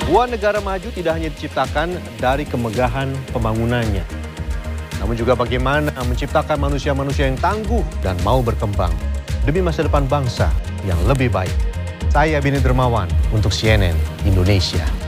Sebuah negara maju tidak hanya diciptakan dari kemegahan pembangunannya, namun juga bagaimana menciptakan manusia-manusia yang tangguh dan mau berkembang demi masa depan bangsa yang lebih baik. Saya Beni Dermawan untuk CNN Indonesia.